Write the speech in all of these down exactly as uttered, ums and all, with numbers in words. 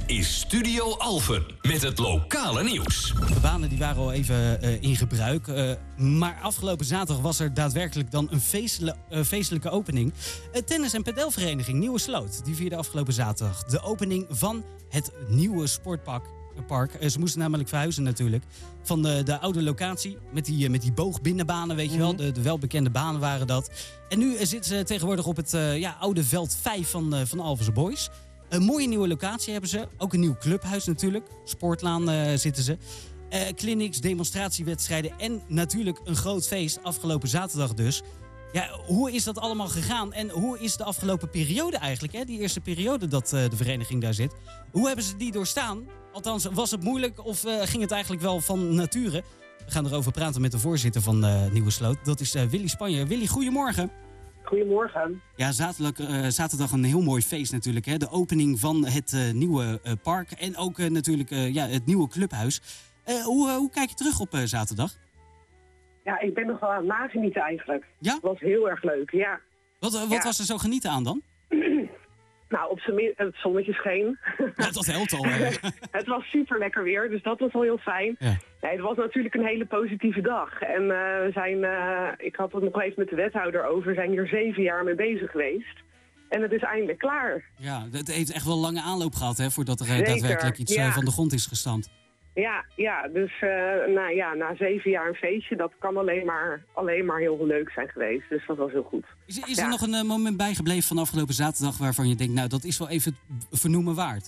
is Studio Alphen met het lokale nieuws. De banen die waren al even uh, in gebruik. Uh, maar afgelopen zaterdag was er daadwerkelijk dan een feestelijke, uh, feestelijke opening. Een tennis- en padelvereniging Nieuwe Sloot. Die vierde afgelopen zaterdag de opening van het nieuwe sportpark. Park. Uh, ze moesten namelijk verhuizen natuurlijk. Van de, de oude locatie. Met die, uh, met die boogbinnenbanen, weet je wel. De, de welbekende banen waren dat. En nu uh, zitten ze tegenwoordig op het uh, ja, oude veld vijf van, uh, van Alphense Boys. Een mooie nieuwe locatie hebben ze. Ook een nieuw clubhuis natuurlijk. Sportlaan uh, zitten ze. Uh, clinics, demonstratiewedstrijden en natuurlijk een groot feest. Afgelopen zaterdag dus. Ja, hoe is dat allemaal gegaan? En hoe is de afgelopen periode eigenlijk? Hè? Die eerste periode dat uh, de vereniging daar zit. Hoe hebben ze die doorstaan? Althans, was het moeilijk of uh, ging het eigenlijk wel van nature? We gaan erover praten met de voorzitter van uh, Nieuwe Sloot. Dat is uh, Willy Spanjer. Willy, goedemorgen. Goedemorgen. Ja, zaterdag, uh, zaterdag een heel mooi feest natuurlijk. Hè? De opening van het uh, nieuwe uh, park en ook uh, natuurlijk uh, ja, het nieuwe clubhuis. Uh, hoe, uh, hoe kijk je terug op uh, zaterdag? Ja, ik ben nog wel aan het nagenieten eigenlijk. Ja? Het was heel erg leuk, ja. Wat, uh, wat ja. was er zo genieten aan dan? Nou, op zijn minst het zonnetje scheen. Ja, dat helpt al. Het was super lekker weer, dus dat was wel heel fijn. Ja. Nee, het was natuurlijk een hele positieve dag. En uh, we zijn, uh, ik had het nog even met de wethouder over, we zijn hier zeven jaar mee bezig geweest. En het is eindelijk klaar. Ja, het heeft echt wel lange aanloop gehad, hè, voordat er uh, Zeker, daadwerkelijk iets ja. uh, van de grond is gestampt. Ja, ja, dus uh, nou, ja, na zeven jaar een feestje, dat kan alleen maar, alleen maar heel leuk zijn geweest. Dus dat was heel goed. Is, is ja. er nog een uh, moment bijgebleven van afgelopen zaterdag waarvan je denkt, nou, dat is wel even het vernoemen waard?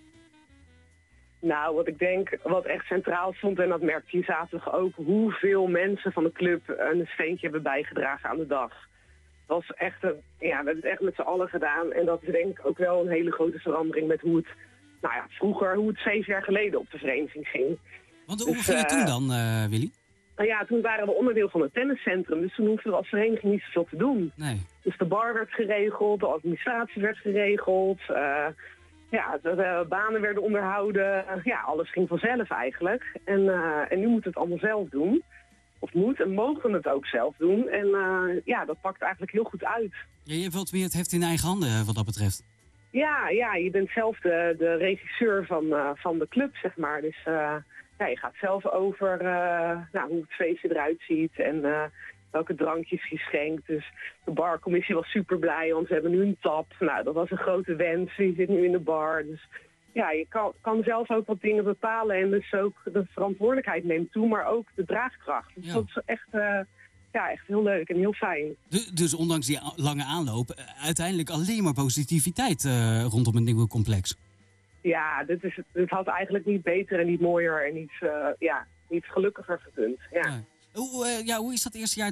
Nou, wat ik denk, wat echt centraal stond, en dat merkte je zaterdag ook, hoeveel mensen van de club een steentje hebben bijgedragen aan de dag. Het was echt, een, ja, we hebben het echt met z'n allen gedaan. En dat is denk ik ook wel een hele grote verandering met hoe het, nou ja, vroeger, hoe het zeven jaar geleden op de vereniging ging. Want hoe dus, ging het uh, toen dan, uh, Willy? Nou ja, toen waren we onderdeel van het tenniscentrum, dus toen hoefden we als vereniging niet zoveel te doen. Nee. Dus de bar werd geregeld, de administratie werd geregeld, uh, ja, de, de banen werden onderhouden. Uh, ja, alles ging vanzelf eigenlijk. En, uh, en nu moeten we het allemaal zelf doen. Of moet en mogen we het ook zelf doen. En uh, ja, dat pakt eigenlijk heel goed uit. Ja, je hebt wat meer het heft in eigen handen wat dat betreft. Ja, ja, je bent zelf de, de regisseur van, uh, van de club, zeg maar. Dus uh, ja, je gaat zelf over uh, nou, hoe het feestje eruit ziet en uh, welke drankjes je schenkt. Dus de barcommissie was super blij, want ze hebben nu een tap. Nou, dat was een grote wens. Die zit nu in de bar. Dus ja, je kan, kan zelf ook wat dingen bepalen en dus ook de verantwoordelijkheid neemt toe, maar ook de draagkracht. Dus ja. dat is echt, uh, ja, echt heel leuk en heel fijn. Dus, dus ondanks die lange aanloop, uiteindelijk alleen maar positiviteit uh, rondom het nieuwe complex. Ja, dit, is, dit had eigenlijk niet beter en niet mooier en niet, uh, ja, niet gelukkiger gekund. Ja. Ja. Hoe, uh, ja, hoe is dat eerste jaar